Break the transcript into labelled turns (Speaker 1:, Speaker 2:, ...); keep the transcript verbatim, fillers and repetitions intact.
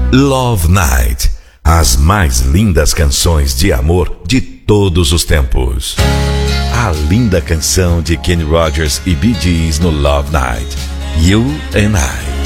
Speaker 1: Love Night, as mais lindas canções de amor de todos os tempos. A linda canção de Kenny Rogers e Bee Gees no Love Night, You and I.